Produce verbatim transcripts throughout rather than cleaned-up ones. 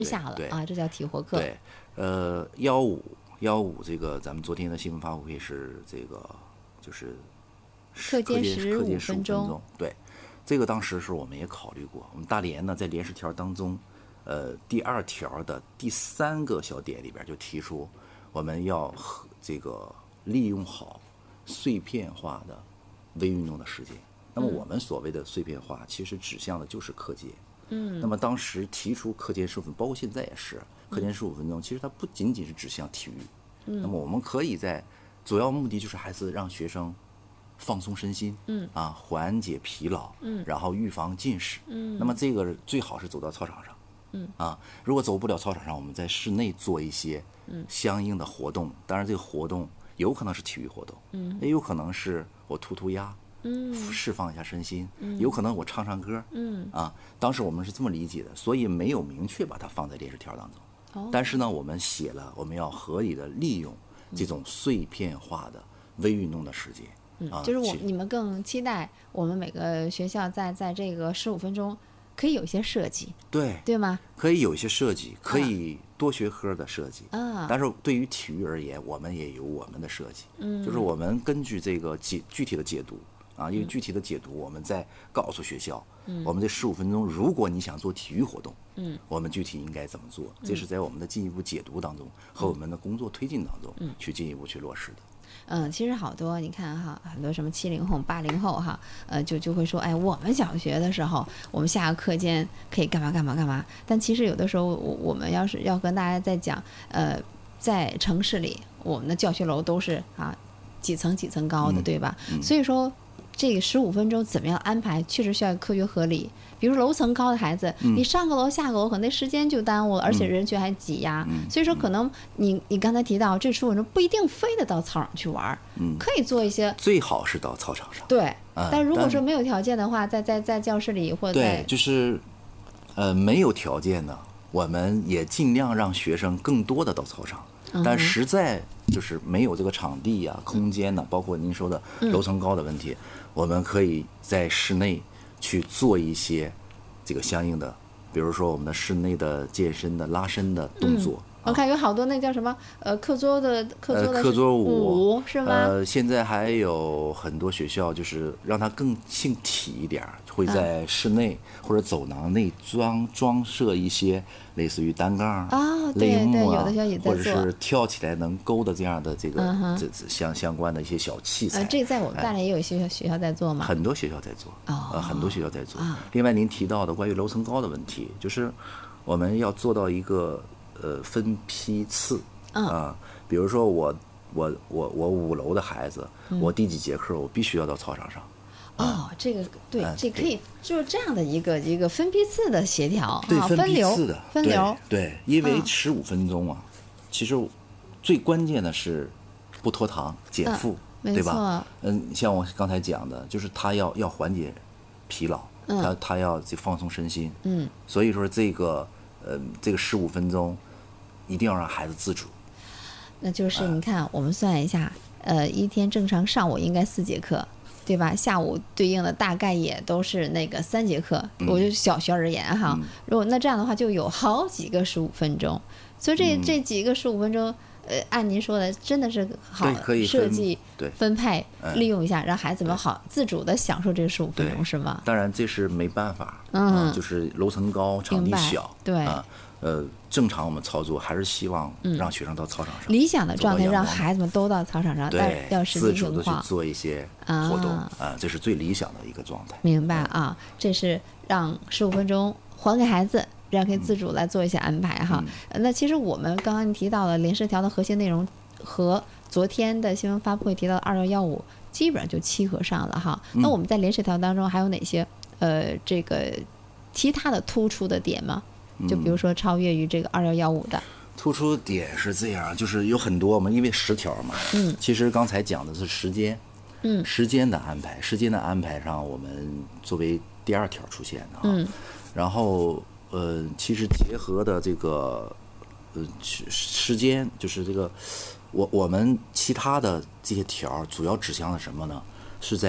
下了啊，这叫体活课。 对，呃，幺五幺五这个咱们昨天的新闻发布会是这个就是课间十五分钟， 对，这个当时是我们也考虑过，我们大连呢在连十条当中，呃，第二条的第三个小点里边就提出，我们要这个利用好碎片化的微运动的时间。那么我们所谓的碎片化，其实指向的就是课间。嗯，那么当时提出课间十五分钟，包括现在也是课间十五分钟，其实它不仅仅是指向体育。嗯，那么我们可以在主要目的就是还是让学生放松身心，嗯啊，缓解疲劳，嗯，然后预防近视，嗯。那么这个最好是走到操场上，嗯啊，如果走不了操场上，我们在室内做一些相应的活动。当然，这个活动有可能是体育活动，嗯，也有可能是我涂涂鸦。嗯，释放一下身心，嗯，有可能我唱唱歌，嗯啊，当时我们是这么理解的，所以没有明确把它放在连十条当中。哦，但是呢，我们写了，我们要合理的利用这种碎片化的微运动的时间。 嗯，啊、就是我你们更期待我们每个学校在在这个十五分钟可以有一些设计， 对对吗？ 可以有一些设计，可以多学科的设计啊。但是对于体育而言，我们也有我们的设计，嗯，就是我们根据这个解具体的解读。啊，因为具体的解读，我们再告诉学校，嗯，我们这十五分钟，如果你想做体育活动，嗯，我们具体应该怎么做？这是在我们的进一步解读当中和我们的工作推进当中，嗯，去进一步去落实的。 嗯，其实好多你看哈，很多什么七零后、八零后哈，呃，就就会说，哎，我们小学的时候，我们下个课间可以干嘛干嘛干嘛。但其实有的时候，我我们要是要跟大家在讲，呃，在城市里，我们的教学楼都是啊几层几层高的， 嗯、 对吧？ 嗯、 所以说。这个十五分钟怎么样安排，确实需要科学合理。比如楼层高的孩子，嗯、你上个楼下个楼，可能时间就耽误了，而且人群还挤压。嗯、所以说，可能你你刚才提到这十五分钟不一定非得到操场去玩，嗯、可以做一些。 最好是到操场上。 对，嗯、但如果说没有条件的话，在在在教室里或者在对，就是呃没有条件的，我们也尽量让学生更多的到操场。嗯、但实在就是没有这个场地呀、啊、空间呢、啊，包括您说的楼层高的问题。嗯，我们可以在室内去做一些这个相应的，比如说我们的室内的健身的拉伸的动作。 嗯，我看有好多那叫什么呃课桌的课桌的、 呃、课桌舞, 舞是吗？ 呃，现在还有很多学校就是让它更性体一点，会在室内或者走廊内装装设一些类似于单杠啊、 类目啊， 有的学校也在做， 或者是跳起来能勾的这样的这个、嗯、这相相关的一些小器材。 呃、这在我们大连也有一些学校在做吗？ 很多学校在做， 哦、 呃，很多学校在做。 啊、 另外，您提到的关于楼层高的问题，就是我们要做到一个。呃，分批次啊、 嗯呃，比如说我我我我五楼的孩子，嗯、我第几节课我必须要到操场上。 哦，嗯、这个对，嗯、这可以就是这样的一个一个分批次的协调， 对， 啊、 分批流次的分流。 对，对，因为十五分钟啊，嗯、其实最关键的是不拖堂减负， 嗯、 对吧？嗯，像我刚才讲的，就是他要要缓解疲劳， 嗯、 他他要放松身心， 嗯， 所以说这个呃这个十五分钟。一定要让孩子自主。 那就是你看，我们算一下，呃，一天正常上午应该四节课，对吧？下午对应的大概也都是那个三节课。嗯、我就小学而言哈，嗯、如果那这样的话，就有好几个十五分钟。所以这、嗯、这几个十五分钟，呃，按您说的，真的是好设计、分配、 嗯、 利用一下，让孩子们好自主的享受这十五分钟，是吗？ 当然这是没办法， 嗯、 呃，就是楼层高，场地小， 对啊。呃，正常我们操作还是希望让学生到操场上。 嗯、理想的状态让孩子们都到操场上，但要实际情况自主的去做一些活动啊、呃，这是最理想的一个状态。 明白啊，这是让十五分钟还给孩子，让可以自主来做一些安排哈。嗯、那其实我们刚刚提到了连十条的核心内容和昨天的新闻发布会提到的二幺幺五基本上就契合上了哈。嗯、那我们在连十条当中还有哪些呃这个其他的突出的点吗？就比如说超越于这个二幺幺五的突出点是这样，就是有很多嘛，因为十条嘛， 嗯， 其实刚才讲的是时间， 嗯， 时间的安排，时间的安排上，我们作为第二条出现的啊， 嗯， 然后呃，其实结合的这个呃时间，就是这个我我们其他的这些条主要指向了什么呢？是在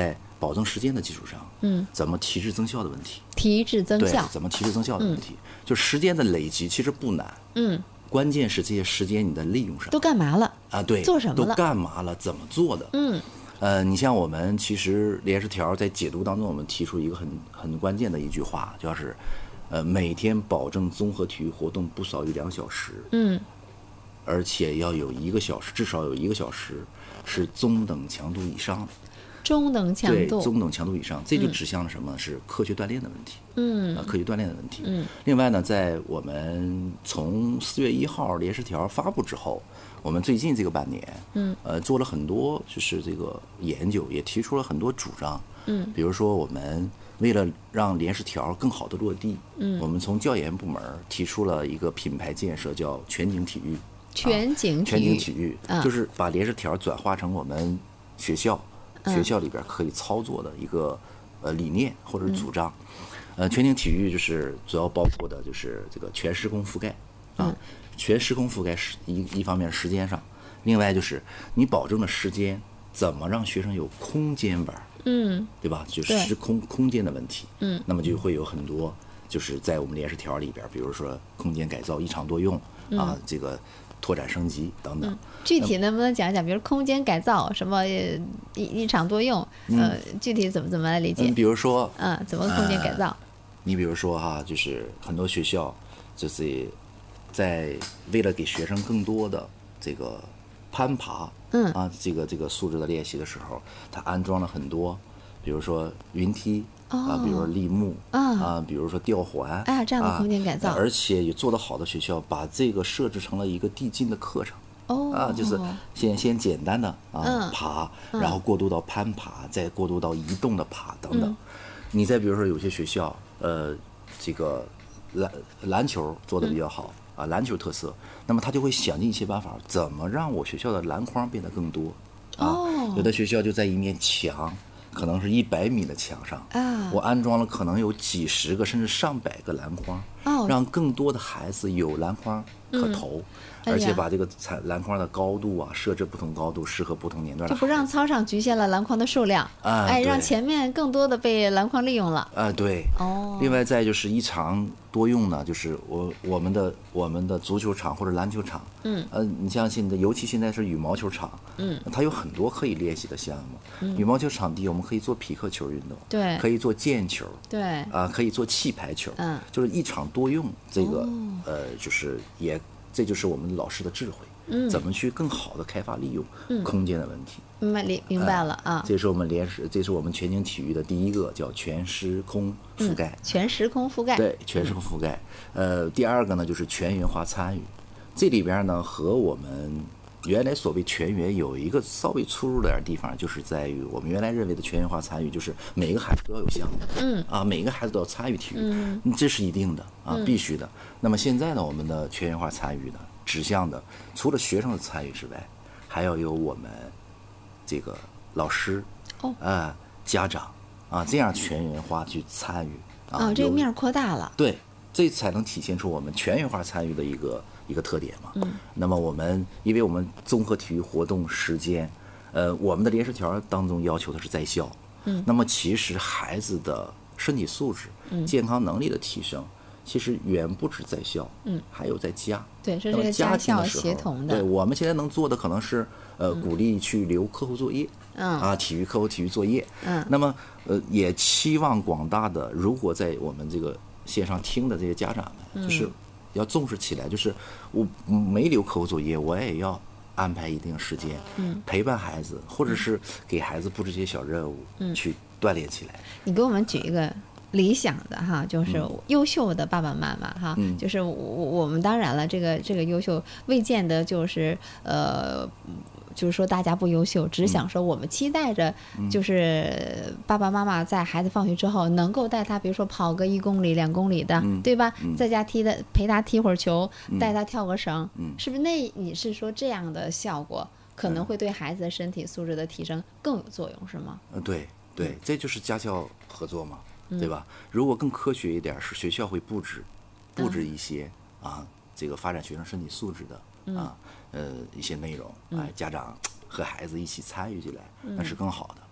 保证时间的基础上， 嗯， 怎么提质增效的问题。 提质增对， 效， 怎么提质增效的问题，嗯、就时间的累积其实不难， 嗯， 关键是这些时间你的利用上都干嘛了啊？对， 做什么了？ 都干嘛了？怎么做的？ 嗯， 呃，你像我们其实联十条在解读当中，我们提出一个很很关键的一句话，就是呃每天保证综合体育活动不少于两小时， 嗯， 而且要有一个小时，至少有一个小时是中等强度以上的。 中等强度， 对，中等强度以上，这就指向了什么？嗯、是科学锻炼的问题。 嗯， 啊，科学锻炼的问题。 嗯。 另外呢，在我们从四月一号联十条发布之后，我们最近这个半年， 嗯， 呃，做了很多就是这个研究，也提出了很多主张。 嗯， 比如说我们为了让联十条更好的落地， 嗯， 我们从教研部门提出了一个品牌建设，叫全景体育。 全景体育， 啊、全景体育、 啊、 就是把联十条转化成我们学校。学校里边可以操作的一个呃理念或者是主张，呃，全景体育就是主要包括的就是这个全时空覆盖啊，全时空覆盖是一一方面时间上，另外就是你保证了时间，怎么让学生有空间玩， 嗯， 对吧？就是时空空间的问题， 嗯， 那么就会有很多就是在我们联十条里边，比如说空间改造一场多用啊，这个。拓展升级等等、嗯， 具体能不能讲讲？比如空间改造，什么一一场多用，呃， 嗯、 具体怎么怎么来理解？ 嗯、比如说， 嗯，怎么空间改造？呃、 你比如说哈，就是很多学校就是在为了给学生更多的这个攀爬， 嗯啊，这个这个素质的练习的时候，他安装了很多，比如说云梯。 哦、 啊，比如说立木啊， 啊，比如说吊环， 哎，这样的空间改造， 啊、而且也做得好的学校，把这个设置成了一个递进的课程。 哦， 啊，就是先先简单的啊、 嗯、 爬， 嗯、 然后过渡到攀爬，再过渡到移动的爬等等。嗯、你再比如说有些学校，呃，这个篮篮球做的比较好、嗯、啊，篮球特色，那么他就会想尽一切办法，怎么让我学校的篮筐变得更多啊？ 哦、 有的学校就在一面墙。可能是一百米的墙上， 啊， 我安装了可能有几十个甚至上百个篮筐， 哦， 让更多的孩子有篮筐可投， 嗯哎、 而且把这个篮筐的高度啊设置不同高度，适合不同年段的孩子， 就不让操场局限了篮筐的数量， 啊、 哎，让前面更多的被篮筐利用了。 啊，对。 哦。 另外再就是一场多用呢，就是我我们的我们的足球场或者篮球场， 嗯， 呃，你像现在，尤其现在是羽毛球场， 嗯， 它有很多可以练习的项目。 嗯、 羽毛球场地我们可以做匹克球运动， 对， 可以做毽球， 对， 啊、呃，可以做气排球， 嗯， 就是一场多用。这个、 哦、 呃，就是也这就是我们老师的智慧。 嗯， 怎么去更好的开发利用空间的问题？ 明白明白了啊！ 这是我们联时，这是我们全景体育的第一个叫全时空覆盖。 嗯、全时空覆盖。 对，全时空覆盖。呃，第二个呢就是全员化参与，这里边呢和我们原来所谓全员有一个稍微出入的点地方，就是在于我们原来认为的全员化参与，就是每个孩子都要有项目， 嗯啊，每个孩子都要参与体育， 嗯， 这是一定的啊， 嗯、 必须的。那么现在呢，我们的全员化参与呢？指向的除了学生的参与之外，还要有我们这个老师哦啊、呃、家长啊这样全员化去参与啊、哦，这个面扩大了。 对，这才能体现出我们全员化参与的一个一个特点嘛。 嗯。 那么我们因为我们综合体育活动时间，呃，我们的联十条当中要求的是在校。 嗯。 那么其实孩子的身体素质、 嗯、 健康能力的提升。其实远不止在校， 嗯， 还有在家。 对，这是个家校协同的。 对，我们现在能做的可能是，呃， 嗯、 鼓励去留课后作业， 嗯， 啊，体育课后体育作业， 嗯。 那么，呃，也期望广大的，如果在我们这个线上听的这些家长们， 嗯、 就是要重视起来，就是我没留课后作业，我也要安排一定时间， 嗯， 陪伴孩子，或者是给孩子布置一些小任务， 嗯， 去锻炼起来。 你给我们举一个。理想的哈，就是优秀的爸爸妈妈哈， 嗯、 就是我我们当然了，这个这个优秀未见得就是呃，就是说大家不优秀，只想说我们期待着，就是爸爸妈妈在孩子放学之后能够带他，比如说跑个一公里、两公里的， 嗯、 对吧？ 嗯、 在家踢的陪他踢会儿球， 嗯、 带他跳个绳， 嗯、 是不是？那你是说这样的效果可能会对孩子的身体素质的提升更有作用，是吗？ 呃，对对，这就是家校合作嘛。对吧？如果更科学一点，是学校会布置，布置一些、嗯、啊，这个发展学生身体素质的啊，呃，一些内容，哎，家长和孩子一起参与进来，那是更好的。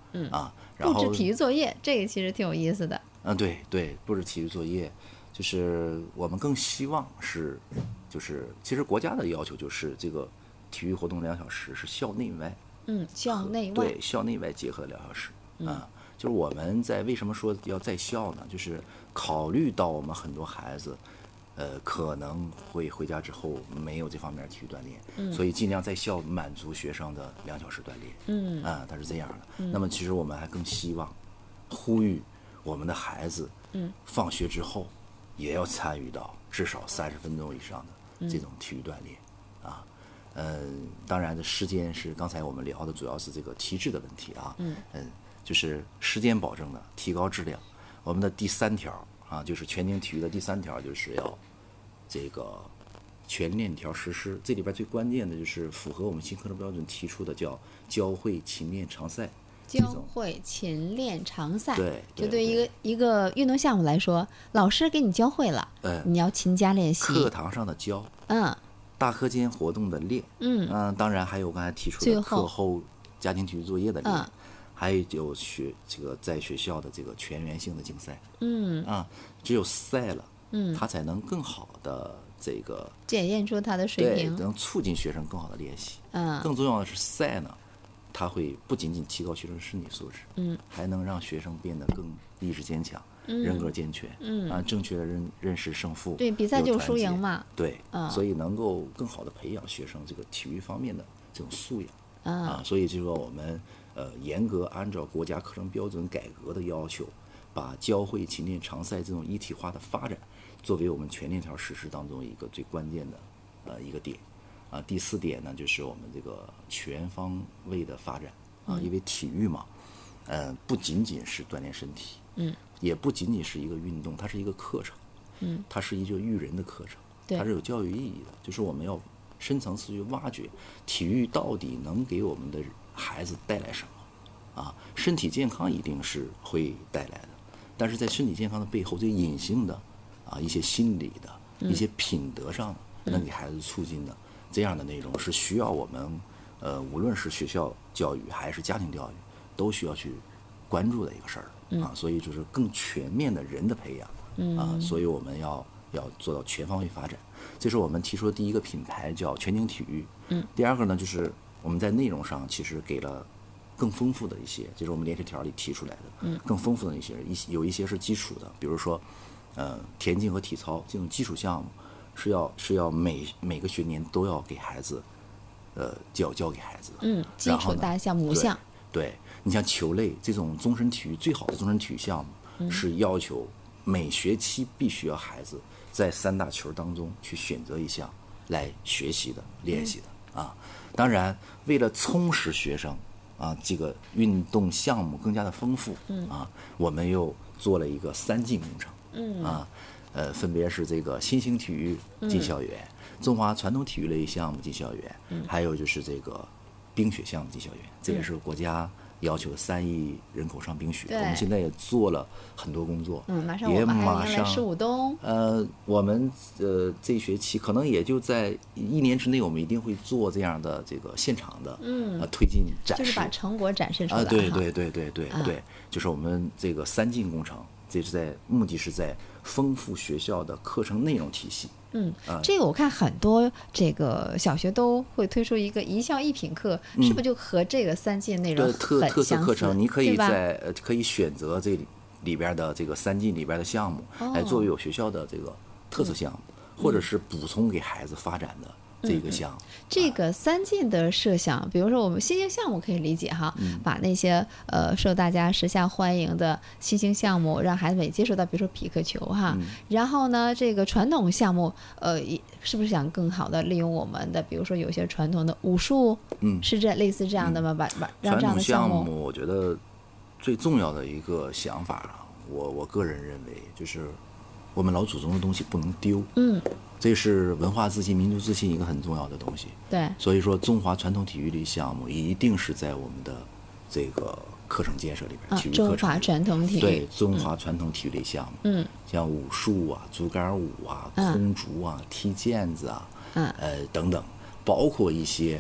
嗯啊，然后布置体育作业，这个其实挺有意思的。 嗯，对对，布置体育作业，就是我们更希望是，就是其实国家的要求就是这个体育活动两小时是校内外， 嗯，校内外， 对，校内外结合两小时啊。就是我们在为什么说要在校呢？就是考虑到我们很多孩子，呃，可能会回家之后没有这方面体育锻炼，嗯、所以尽量在校满足学生的两小时锻炼。嗯，啊，它是这样的。嗯、那么其实我们还更希望呼吁我们的孩子，嗯，放学之后也要参与到至少三十分钟以上的这种体育锻炼，嗯、啊。嗯，当然的时间是刚才我们聊的主要是这个体质的问题啊。嗯嗯。就是时间保证的提高质量。我们的第三条啊，就是全景体育的第三条，就是要这个全链条实施。这里边最关键的就是符合我们新课程标准提出的叫教会勤练常赛。 教会勤练常赛， 对， 就对一个一个运动项目来说，老师给你教会了， 嗯， 你要勤加练习。 课堂上的教， 嗯， 大课间活动的练，嗯嗯、呃，当然还有我刚才提出的课后家庭体育作业的练。嗯，还有就学这个在学校的这个全员性的竞赛，嗯啊，只有赛了，嗯，他才能更好的这个检验出他的水平， 对，能促进学生更好的练习。嗯，更重要的是赛呢，它会不仅仅提高学生的身体素质，嗯，还能让学生变得更意志坚强，嗯、人格健全，嗯啊，正确的认认识胜负。 对，比赛就是输赢嘛。 对，嗯，所以能够更好的培养学生这个体育方面的这种素养。 嗯、 啊，所以就说我们。呃，严格按照国家课程标准改革的要求，把教会勤练常赛这种一体化的发展，作为我们全链条实施当中一个最关键的呃一个点。啊，第四点呢，就是我们这个全方位的发展啊，因为体育嘛，呃，不仅仅是锻炼身体，嗯，也不仅仅是一个运动，它是一个课程，嗯，它是一个育人的课程，它是有教育意义的，就是我们要深层次去挖掘体育到底能给我们的孩子带来什么啊？身体健康一定是会带来的，但是在身体健康的背后，这隐性的啊一些心理的、嗯、一些品德上能给孩子促进的、嗯、这样的内容，是需要我们呃无论是学校教育还是家庭教育，都需要去关注的一个事儿、嗯、啊。所以就是更全面的人的培养、嗯、啊，所以我们要要做到全方位发展。这是我们提出的第一个品牌，叫全景体育。嗯，第二个呢，就是我们在内容上其实给了更丰富的一些，就是我们联合条里提出来的，嗯，更丰富的一些，一有一些是基础的，比如说，呃，田径和体操这种基础项目，是要是要每每个学年都要给孩子，呃，教教给孩子的。嗯， 基础大项目五项。 对，你像球类这种终身体育，最好的终身体育项目、嗯、是要求每学期必须要孩子在三大球当中去选择一项来学习的、练习的、嗯、啊。当然，为了充实学生啊，这个运动项目更加的丰富、嗯、啊，我们又做了一个三进工程，嗯啊，呃，分别是这个新兴体育进校园、嗯、中华传统体育类项目进校园、嗯，还有就是这个冰雪项目进校园，这也是国家要求三亿人口上冰雪、嗯、我们现在也做了很多工作， 嗯，马上我们还迎来十五冬， 呃，我们呃这学期可能也就在一年之内，我们一定会做这样的这个现场的，嗯，呃，推进展示， 就是把成果展示出来， 啊，对对对对对、啊、对，就是我们这个三进工程，这是在目的是在丰富学校的课程内容体系。 嗯，这个我看很多这个小学都会推出一个一校一品课，嗯、是不是就和这个三进内容很特特色课程？你可以在呃可以选择这里边的这个三进里边的项目，哦、来作为有学校的这个特色项目，嗯、或者是补充给孩子发展的这个项目。嗯、 这个三进的设想，比如说我们新兴项目可以理解哈，嗯、把那些呃受大家时下欢迎的新兴项目，让孩子们也接触到，比如说匹克球哈。嗯、然后呢，这个传统项目，呃，是不是想更好的利用我们的，比如说有些传统的武术，嗯，是这类似这样的吗？把把让这样的项目， 传统项目，我觉得最重要的一个想法啊，我我个人认为就是我们老祖宗的东西不能丢，嗯。这是文化自信、民族自信一个很重要的东西。 对， 所以说中华传统体育类项目一定是在我们的这个课程建设里边， 啊、 体育课程中华传统体育， 对，中华传统体育类项目，嗯，像武术啊、竹竿舞啊、空竹啊、嗯、踢毽子啊，嗯，呃等等，包括一些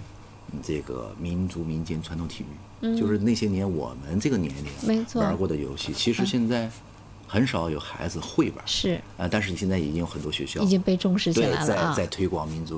这个民族民间传统体育， 嗯就是那些年我们这个年没错龄玩过的游戏，其实现在很少有孩子会玩， 是啊，但是现在已经有很多学校已经被重视起对在来了啊。 在推广民族